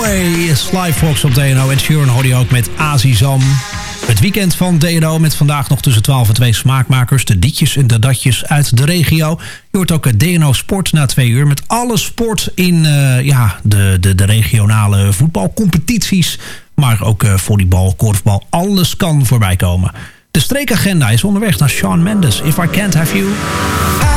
Away, Sly Fox op DNO. En Sheeran hoorde je ook met Azizam. Het weekend van DNO met vandaag nog tussen 12 en 2 smaakmakers. De dietjes en de datjes uit de regio. Je hoort ook DNO Sport na 2 uur. Met alle sport in de regionale voetbalcompetities. Maar ook volleybal, korfbal. Alles kan voorbij komen. De streekagenda is onderweg naar Shawn Mendes. If I Can't Have You.